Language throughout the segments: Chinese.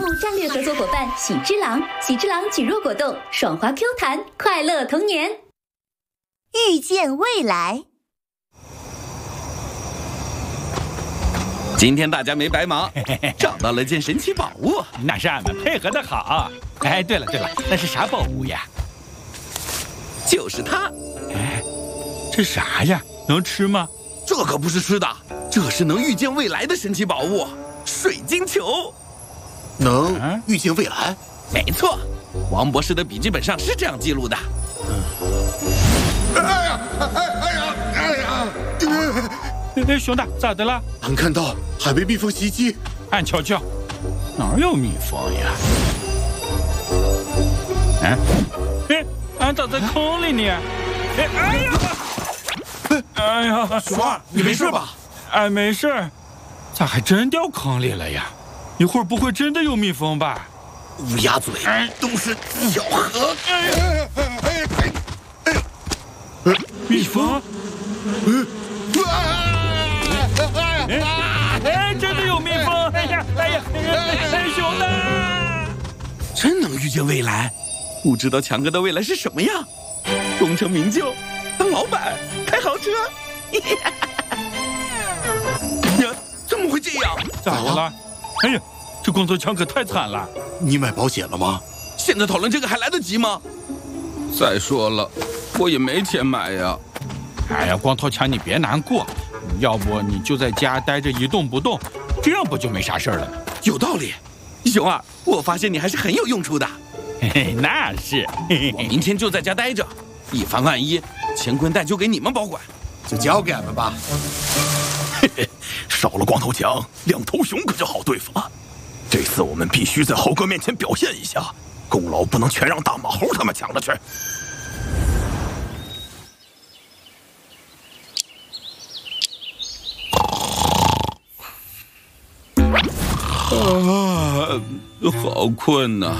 战略合作伙伴喜之郎，喜之郎举弱果冻，爽滑 Q 弹，快乐童年。 预见未来。 今天大家没白忙，找到了件神奇宝物。 那是俺们配合的好。哎，对了，那是啥宝物呀？ 就是它。 哎，这啥呀？能吃吗？ 这可不是吃的，这是能预见未来的神奇宝物——水晶球。 能预见未来？ 没错，王博士的笔记本上是这样记录的。 哎，熊大，咋的了？ 俺看到还被蜜蜂袭击。 俺瞧瞧，哪有蜜蜂呀？俺咋在坑里呢？哎呀， 熊二，你没事吧？ 俺没事，咋还真掉坑里了呀？一会儿不会真的有蜜蜂吧？ 乌鸦嘴，都是巧合。 蜜蜂？哎，真的有蜜蜂！哎呀，熊大， 真能预见未来。不知道强哥的未来是什么样？功成名就，当老板，开豪车。呀，怎么会这样？ 咋的了？哎呀，这光头强可太惨了。 你买保险了吗？ 现在讨论这个还来得及吗？再说了，我也没钱买呀。 哎呀，光头强，你别难过，要不你就在家待着一动不动，这样不就没啥事儿了？ 有道理，熊二，我发现你还是很有用处的。 嘿嘿，那是。 我明天就在家待着，以防万一，乾坤袋就给你们保管。 就交给俺们吧。 嘿嘿，少了光头强，两头熊可就好对付了。这次我们必须在猴哥面前表现一下，功劳不能全让大马猴他们抢着去。 好困呐！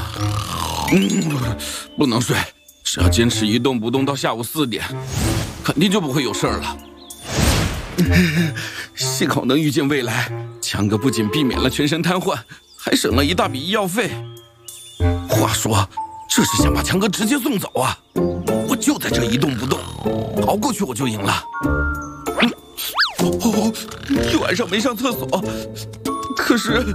不能睡，只要坚持一动不动到下午4点，肯定就不会有事儿了。幸好能预见未来，强哥不仅避免了全身瘫痪，还省了一大笔医药费。话说，这是想把强哥直接送走啊！我就在这一动不动，熬过去我就赢了。一晚上没上厕所，可是